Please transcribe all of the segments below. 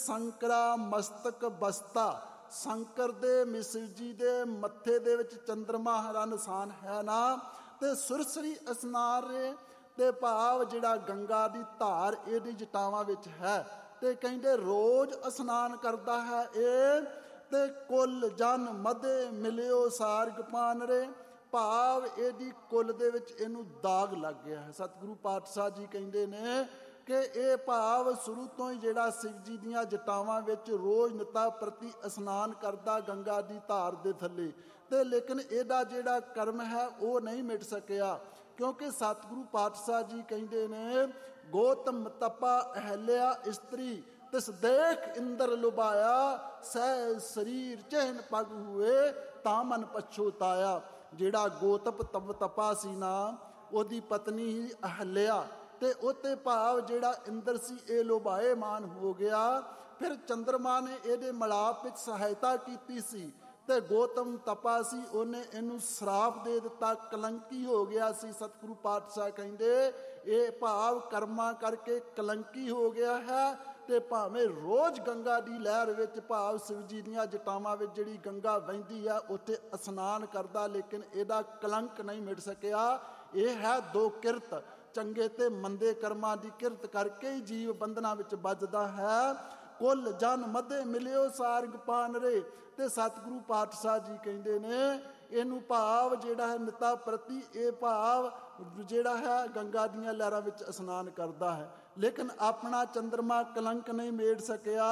ਸੰਕਰਾ ਮਸਤਕ ਬਸਤਾ। ਸ਼ੰਕਰ ਦੇ ਮਿਸਰ ਜੀ ਦੇ ਮੱਥੇ ਦੇ ਵਿੱਚ ਚੰਦਰਮਾ ਹਰਾ ਨਿਸ਼ਾਨ ਹੈ ਨਾ, ਤੇ ਸੁਰਸਰੀ ਇਸ਼ਨਾਨ ਰੇ ਤੇ ਭਾਵ ਜਿਹੜਾ ਗੰਗਾ ਦੀ ਧਾਰ ਇਹਦੀ ਜਟਾਵਾਂ ਵਿੱਚ ਹੈ। ਤੇ ਕਹਿੰਦੇ ਰੋਜ਼ ਇਸ਼ਨਾਨ ਕਰਦਾ ਹੈ ਇਹ, ਤੇ ਕੁੱਲ ਜਨ ਮਧੇ ਮਿਲਿਓ ਸਾਰਗ ਪਾਨ ਰੇ। ਭਾਵ ਇਹਦੀ ਕੁੱਲ ਦੇ ਵਿੱਚ ਇਹਨੂੰ ਦਾਗ ਲੱਗ ਗਿਆ ਹੈ। ਸਤਿਗੁਰੂ ਪਾਤਸ਼ਾਹ ਜੀ ਕਹਿੰਦੇ ਨੇ ਕਿ ਇਹ ਭਾਵ ਸ਼ੁਰੂ ਤੋਂ ਹੀ ਜਿਹੜਾ ਸ਼ਿਵ ਜੀ ਦੀਆਂ ਜਟਾਵਾਂ ਵਿੱਚ ਰੋਜ਼ ਨਿਤਾ ਪ੍ਰਤੀ ਇਸ਼ਨਾਨ ਕਰਦਾ ਗੰਗਾ ਦੀ ਧਾਰ ਦੇ ਥੱਲੇ, ਤੇ ਲੇਕਿਨ ਇਹਦਾ ਜਿਹੜਾ ਕਰਮ ਹੈ ਉਹ ਨਹੀਂ ਮਿਟ ਸਕਿਆ। ਕਿਉਂਕਿ ਸਤਿਗੁਰੂ ਪਾਤਸ਼ਾਹ ਜੀ ਕਹਿੰਦੇ ਨੇ ਗੋਤਮ ਤਪਾ ਅਹਲਿਆ ਇਸਤਰੀ, ਤਿਸ ਦੇਖ ਇੰਦਰ ਲੁਭਾਇਆ, ਸਹਿ ਸਰੀਰ ਚਹਿਨ ਪਗ ਹੋਏ, ਤਾਂ ਮਨ ਪਛੋਤਾਇਆ। ਜਿਹੜਾ ਗੋਤਪ ਤਪਾ ਸੀ ਨਾ, ਉਹਦੀ ਪਤਨੀ ਹੀ ਅਹਲਿਆ, ਤੇ ਉਹਤੇ ਭਾਵ ਜਿਹੜਾ ਇੰਦਰ ਸੀ ਇਹ ਲੋਭਾਏ ਮਾਨ ਹੋ ਗਿਆ। ਫਿਰ ਚੰਦਰਮਾ ਨੇ ਇਹਦੇ ਮਿਲਾਪ ਵਿੱਚ ਸਹਾਇਤਾ ਕੀਤੀ ਸੀ, ਤੇ ਗੋਤਮ ਤਪਾ ਸੀ ਉਹਨੇ ਇਹਨੂੰ ਸ਼ਰਾਪ ਦੇ ਦਿੱਤਾ, ਕਲੰਕੀ ਹੋ ਗਿਆ ਸੀ। ਸਤਿਗੁਰੂ ਪਾਤਸ਼ਾਹ ਕਹਿੰਦੇ ਇਹ ਭਾਵ ਕਰਮਾਂ ਕਰਕੇ ਕਲੰਕੀ ਹੋ ਗਿਆ ਹੈ। ਤੇ ਭਾਵੇਂ ਰੋਜ਼ ਗੰਗਾ ਦੀ ਲਹਿਰ ਵਿੱਚ ਭਾਵ ਸ਼ਿਵ ਜੀ ਦੀਆਂ ਜਟਾਵਾਂ ਵਿੱਚ ਜਿਹੜੀ ਗੰਗਾ ਵਹਿੰਦੀ ਆ ਉੱਥੇ ਇਸ਼ਨਾਨ ਕਰਦਾ, ਲੇਕਿਨ ਇਹਦਾ ਕਲੰਕ ਨਹੀਂ ਮਿਟ ਸਕਿਆ। ਇਹ ਹੈ ਦੋ ਕਿਰਤ, ਚੰਗੇ ਤੇ ਮੰਦੇ ਕਰਮਾਂ ਦੀ ਕਿਰਤ ਕਰਕੇ ਹੀ ਜੀਵ ਬੰਧਨਾਂ ਵਿੱਚ ਵੱਜਦਾ ਹੈ। ਕੁੱਲ ਜਨ ਮਧੇ ਮਿਲਿਓ ਸਾਰਗ ਪਾਨ ਰੇ। ਤੇ ਸਤਿਗੁਰੂ ਪਾਤਸ਼ਾਹ ਜੀ ਕਹਿੰਦੇ ਨੇ ਇਹਨੂੰ ਭਾਵ ਜਿਹੜਾ ਹੈ ਨਿਤਾ ਪ੍ਰਤੀ ਇਹ ਭਾਵ ਜਿਹੜਾ ਹੈ ਗੰਗਾ ਦੀਆਂ ਲਹਿਰਾਂ ਵਿੱਚ ਇਸ਼ਨਾਨ ਕਰਦਾ ਹੈ, ਲੇਕਿਨ ਆਪਣਾ ਚੰਦਰਮਾ ਕਲੰਕ ਨਹੀਂ ਮੇੜ ਸਕਿਆ।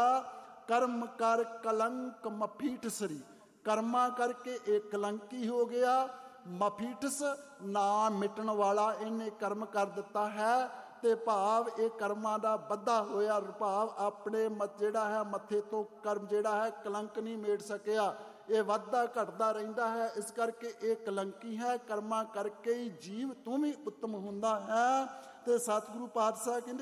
ਕਰਮ ਕਰ ਕਲੰਕ ਮਫੀਟਸਰੀ, ਕਰਮਾਂ ਕਰਕੇ ਇਹ ਕਲੰਕੀ ਹੋ ਗਿਆ। ਮਫੀਟਸ ਨਾ ਮਿਟਣ ਵਾਲਾ ਇਹਨੇ ਕਰਮ ਕਰ ਦਿੱਤਾ ਹੈ, ਤੇ ਭਾਵ ਇਹ ਕਰਮਾਂ ਦਾ ਬੱਧਾ ਹੋਇਆ। ਭਾਵ ਆਪਣੇ ਜਿਹੜਾ ਹੈ ਮੱਥੇ ਤੋਂ ਕਰਮ ਜਿਹੜਾ ਹੈ ਕਲੰਕ ਨਹੀਂ ਮੇੜ ਸਕਿਆ, ਇਹ ਵੱਧਦਾ ਘਟਦਾ ਰਹਿੰਦਾ ਹੈ। ਇਸ ਕਰਕੇ ਇਹ ਕਲੰਕੀ ਹੈ। ਕਰਮਾਂ ਕਰਕੇ ਹੀ ਜੀਵ ਤੂੰ ਵੀ ਉੱਤਮ ਹੁੰਦਾ ਹੈ। ਤੇ ਸਤਿਗੁਰੂ ਪਾਤਸ਼ਾਹ ਕਹਿੰਦੇ